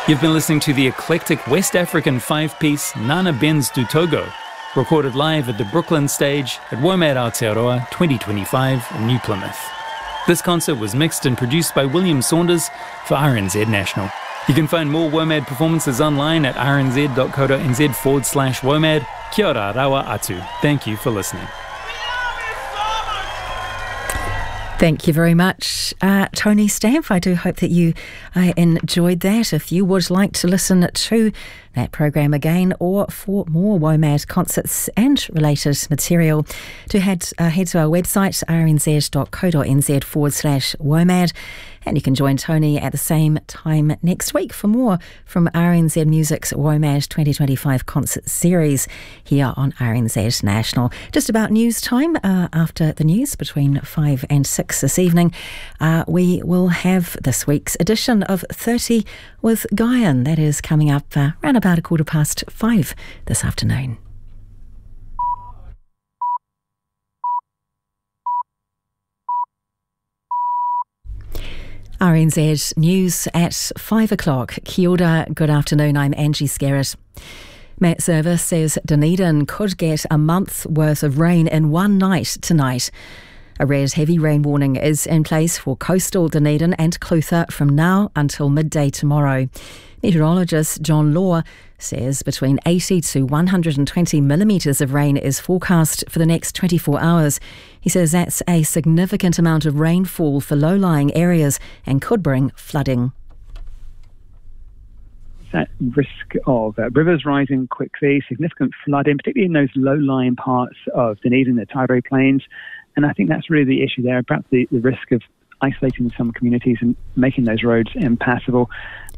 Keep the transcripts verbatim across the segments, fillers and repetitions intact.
You've been listening to the eclectic West African five-piece Nana Benz du Togo, recorded live at the Brooklyn stage at WOMAD Aotearoa twenty twenty-five in New Plymouth. This concert was mixed and produced by William Saunders for R N Z National. You can find more WOMAD performances online at rnz.co.nz forward slash WOMAD. Kia ora rawa atu. Thank you for listening. Thank you very much, uh, Tony Stamp. I do hope that you uh, enjoyed that. If you would like to listen to that program again or for more WOMAD concerts and related material, do head, uh, head to our website, rnz.co.nz forward slash WOMAD. And you can join Tony at the same time next week for more from R N Z Music's WOMAD twenty twenty-five concert series here on R N Z National. Just about news time. Uh, after the news between five and six this evening, uh, we will have this week's edition of thirty with Guyan. That is coming up uh, around about a quarter past five this afternoon. R N Z News at five o'clock. Kia ora, good afternoon, I'm Angie Scarrett. Met Service says Dunedin could get a month's worth of rain in one night tonight. A red heavy rain warning is in place for coastal Dunedin and Clutha from now until midday tomorrow. Meteorologist John Law says between eighty to one hundred twenty millimetres of rain is forecast for the next twenty-four hours. He says that's a significant amount of rainfall for low-lying areas and could bring flooding. That risk of uh, rivers rising quickly, significant flooding, particularly in those low-lying parts of Dunedin, the Tairau Plains. And I think that's really the issue there, perhaps the, the risk of isolating some communities and making those roads impassable.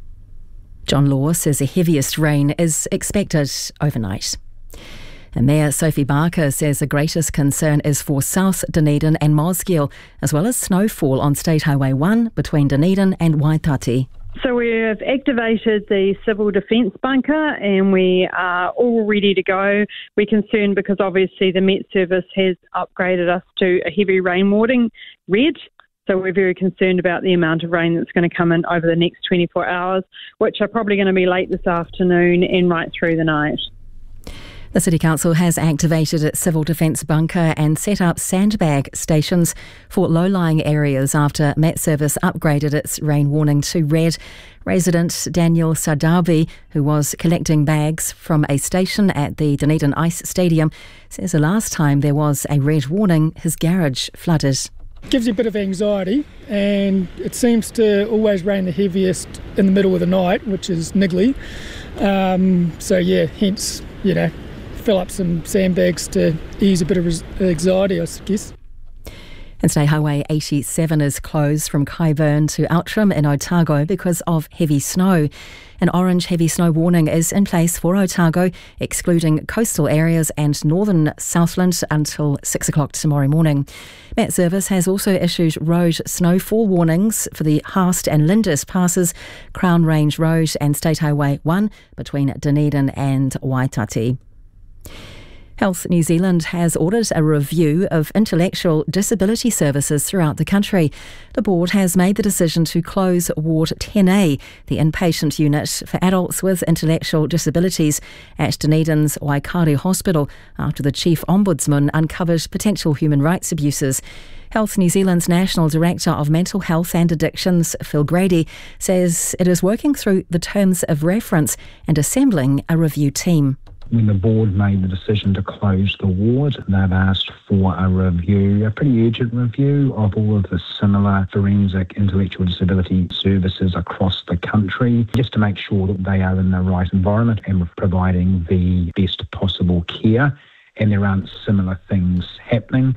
John Law says the heaviest rain is expected overnight. And Mayor Sophie Barker says the greatest concern is for South Dunedin and Mosgiel, as well as snowfall on State Highway one between Dunedin and Waitati. So we have activated the civil defence bunker and we are all ready to go. We're concerned because obviously the Met Service has upgraded us to a heavy rain warning, red. So we're very concerned about the amount of rain that's going to come in over the next twenty-four hours, which are probably going to be late this afternoon and right through the night. The City Council has activated its civil defence bunker and set up sandbag stations for low-lying areas after Met Service upgraded its rain warning to red. Resident Daniel Sadabi, who was collecting bags from a station at the Dunedin Ice Stadium, says the last time there was a red warning, his garage flooded. Gives you a bit of anxiety, and it seems to always rain the heaviest in the middle of the night, which is niggly. Um, so yeah, hence, you know, fill up some sandbags to ease a bit of anxiety, I guess. And State Highway eighty-seven is closed from Kyburn to Outram in Otago because of heavy snow. An orange heavy snow warning is in place for Otago, excluding coastal areas and northern Southland until six o'clock tomorrow morning. Met Service has also issued road snowfall warnings for the Haast and Lindis passes, Crown Range Road and State Highway one between Dunedin and Waitati. Health New Zealand has ordered a review of intellectual disability services throughout the country. The board has made the decision to close Ward ten A, the inpatient unit for adults with intellectual disabilities at Dunedin's Waikato Hospital, after the Chief Ombudsman uncovered potential human rights abuses. Health New Zealand's National Director of Mental Health and Addictions, Phil Grady, says it is working through the terms of reference and assembling a review team. When the board made the decision to close the ward, they've asked for a review, a pretty urgent review of all of the similar forensic intellectual disability services across the country, just to make sure that they are in the right environment and providing the best possible care, and there aren't similar things happening.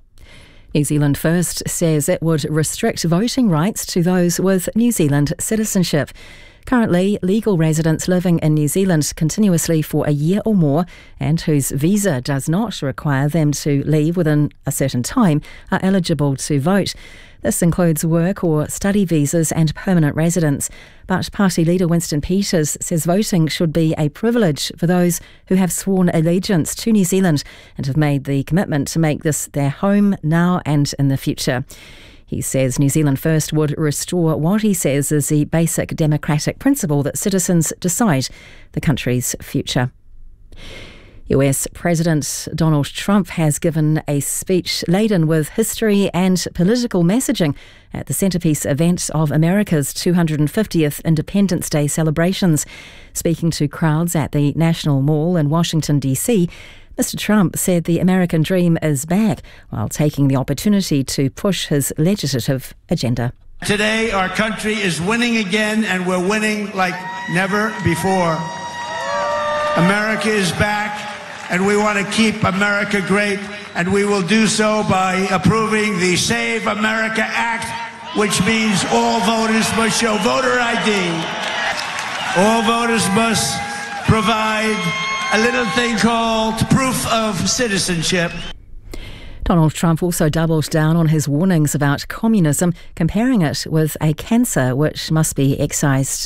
New Zealand First says it would restrict voting rights to those with New Zealand citizenship. Currently, legal residents living in New Zealand continuously for a year or more and whose visa does not require them to leave within a certain time are eligible to vote. This includes work or study visas and permanent residents. But Party leader Winston Peters says voting should be a privilege for those who have sworn allegiance to New Zealand and have made the commitment to make this their home now and in the future. He says New Zealand First would restore what he says is the basic democratic principle that citizens decide the country's future. U S President Donald Trump has given a speech laden with history and political messaging at the centrepiece event of America's two hundred fiftieth Independence Day celebrations. Speaking to crowds at the National Mall in Washington, D C, Mister Trump said the American dream is back while taking the opportunity to push his legislative agenda. Today, our country is winning again, and we're winning like never before. America is back, and we want to keep America great, and we will do so by approving the Save America Act, which means all voters must show voter I D. All voters must provide a little thing called proof of citizenship. Donald Trump also doubled down on his warnings about communism, comparing it with a cancer which must be excised.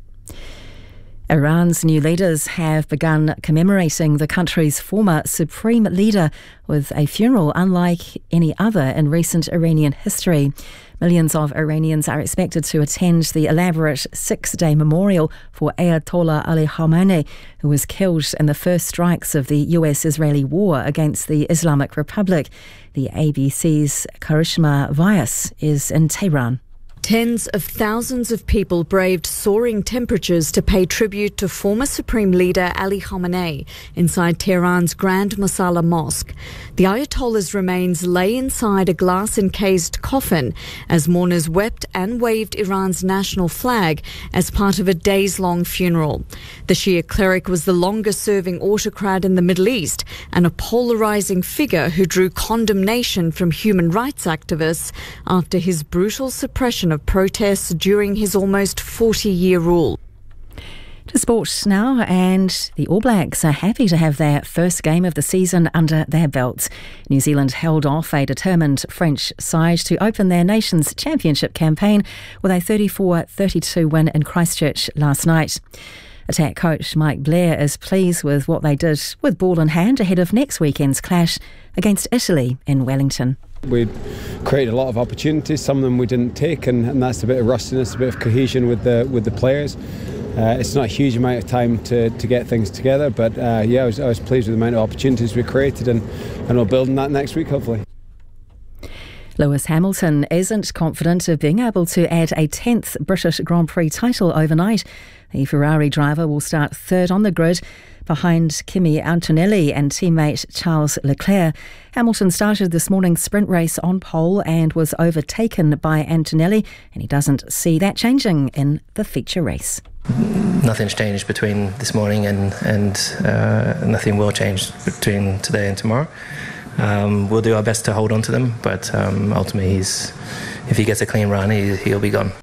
Iran's new leaders have begun commemorating the country's former supreme leader with a funeral unlike any other in recent Iranian history. Millions of Iranians are expected to attend the elaborate six-day memorial for Ayatollah Ali Khamenei, who was killed in the first strikes of the U S-Israeli war against the Islamic Republic. The A B C's Karishma Vyas is in Tehran. Tens of thousands of people braved soaring temperatures to pay tribute to former Supreme Leader Ali Khamenei inside Tehran's Grand Masala Mosque. The Ayatollah's remains lay inside a glass-encased coffin as mourners wept and waved Iran's national flag as part of a days-long funeral. The Shia cleric was the longest-serving autocrat in the Middle East and a polarising figure who drew condemnation from human rights activists after his brutal suppression of protests during his almost forty-year rule. To sport now, and the All Blacks are happy to have their first game of the season under their belts. New Zealand held off a determined French side to open their nation's championship campaign with a thirty-four thirty-two win in Christchurch last night. Attack coach Mike Blair is pleased with what they did with ball in hand ahead of next weekend's clash against Italy in Wellington. We created a lot of opportunities. Some of them we didn't take, and, and that's a bit of rustiness, a bit of cohesion with the with the players. Uh, it's not a huge amount of time to, to get things together, but uh, yeah, I was, I was pleased with the amount of opportunities we created, and, and we'll build on that next week, hopefully. Lewis Hamilton isn't confident of being able to add a tenth British Grand Prix title overnight. The Ferrari driver will start third on the grid behind Kimi Antonelli and teammate Charles Leclerc. Hamilton started this morning's sprint race on pole and was overtaken by Antonelli, and he doesn't see that changing in the feature race. Nothing's changed between this morning and, and uh, nothing will change between today and tomorrow. Um, we'll do our best to hold on to them, but um, ultimately he's, if he gets a clean run, he, he'll be gone.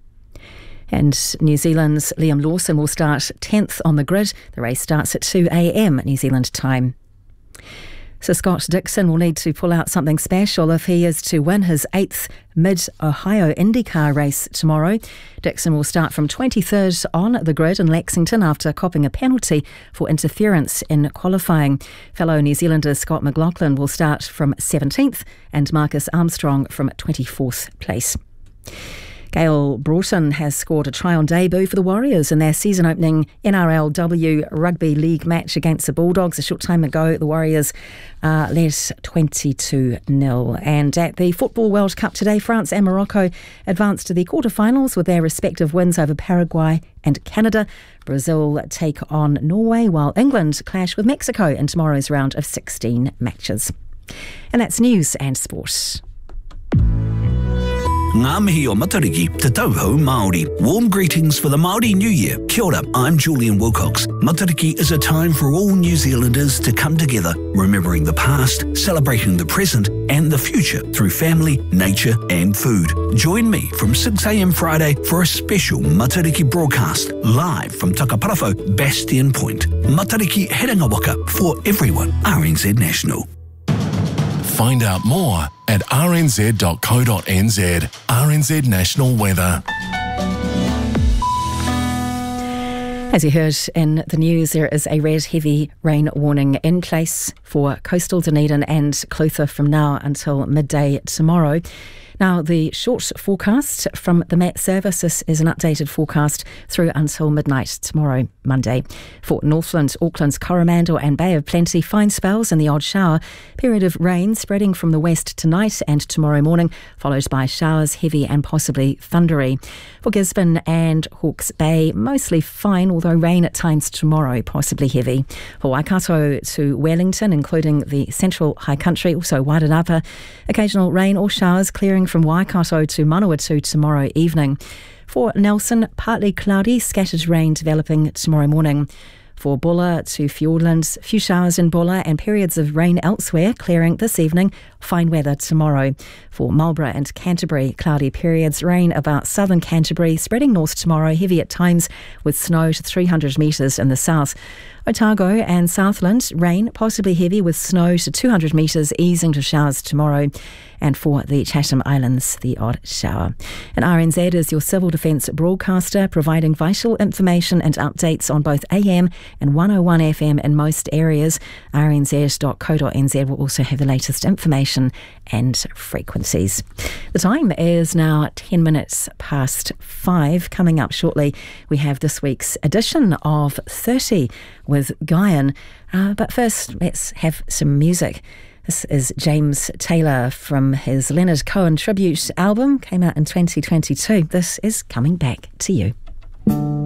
And New Zealand's Liam Lawson will start tenth on the grid. The race starts at two a.m. New Zealand time. So Scott Dixon will need to pull out something special if he is to win his eighth Mid-Ohio IndyCar race tomorrow. Dixon will start from twenty-third on the grid in Lexington after copping a penalty for interference in qualifying. Fellow New Zealander Scott McLaughlin will start from seventeenth and Marcus Armstrong from twenty-fourth place. Gail Broughton has scored a try-on debut for the Warriors in their season-opening N R L W Rugby League match against the Bulldogs. A short time ago, the Warriors uh, led twenty-two nil. And at the Football World Cup today, France and Morocco advanced to the quarterfinals with their respective wins over Paraguay and Canada. Brazil take on Norway, while England clash with Mexico in tomorrow's round of sixteen matches. And that's news and sport. Ngā mihi o Matariki, te tauhou Māori. Warm greetings for the Māori New Year. Kia ora, I'm Julian Wilcox. Matariki is a time for all New Zealanders to come together, remembering the past, celebrating the present and the future through family, nature and food. Join me from six a.m. Friday for a special Matariki broadcast live from Takaparawhau, Bastion Point. Matariki Herenga Waka for everyone. R N Z National. Find out more at r n z dot co dot n z. R N Z National Weather. As you heard in the news, there is a red heavy rain warning in place for coastal Dunedin and Clutha from now until midday tomorrow. Now, the short forecast from the Met Service. This is an updated forecast through until midnight tomorrow, Monday. For Northland, Auckland's Coromandel and Bay of Plenty, fine spells and the odd shower. Period of rain spreading from the west tonight and tomorrow morning, followed by showers, heavy and possibly thundery. For Gisborne and Hawke's Bay, mostly fine, although rain at times tomorrow, possibly heavy. For Waikato to Wellington, including the central high country, also Wairarapa, occasional rain or showers clearing from Waikato to Manawatu tomorrow evening. For Nelson, partly cloudy, scattered rain developing tomorrow morning. For Bulla to Fiordland, few showers in Bulla and periods of rain elsewhere, clearing this evening, fine weather tomorrow. For Marlborough and Canterbury, cloudy periods, rain about southern Canterbury, spreading north tomorrow, heavy at times with snow to three hundred metres in the south. Otago and Southland, rain, possibly heavy with snow to two hundred metres, easing to showers tomorrow. And for the Chatham Islands, the odd shower. And R N Z is your civil defence broadcaster, providing vital information and updates on both A M and one oh one F M in most areas. R N Z dot co dot n z will also have the latest information and frequencies. The time is now ten minutes past five. Coming up shortly, we have this week's edition of thirty with Guyan. Uh, but first, let's have some music. This is James Taylor from his Leonard Cohen tribute album, came out in twenty twenty-two. This is Coming Back to You.